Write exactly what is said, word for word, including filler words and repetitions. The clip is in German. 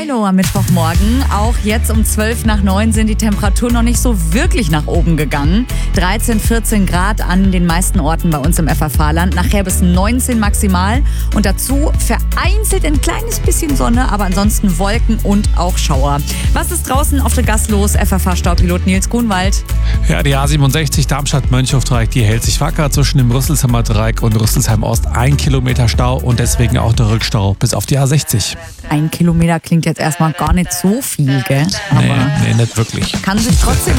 Milo am Mittwochmorgen. Auch jetzt um zwölf nach neun sind die Temperaturen noch nicht so wirklich nach oben gegangen. dreizehn, vierzehn Grad an den meisten Orten bei uns im F F H-Land. Nachher bis neunzehn maximal. Und dazu vereinzelt ein kleines bisschen Sonne, aber ansonsten Wolken und auch Schauer. Was ist draußen auf der Gas los? F F H-Staupilot Nils Grunwald. Ja, die A siebenundsechzig Darmstadt-Mönchhof-Dreieck, die hält sich wacker zwischen dem Rüsselsheimer Dreieck und Rüsselsheim-Ost. Ein Kilometer Stau und deswegen auch der Rückstau bis auf die A sechzig. Ein Kilometer klingt jetzt erstmal gar nicht so viel, gell? Aber nee, nee, nicht wirklich. kann sich trotzdem